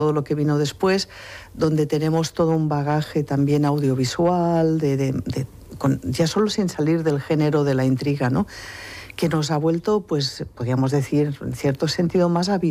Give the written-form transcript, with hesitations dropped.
todo lo que vino después, donde tenemos todo un bagaje también audiovisual, ya solo sin salir del género de la intriga, ¿no?, que nos ha vuelto, pues podríamos decir, en cierto sentido, más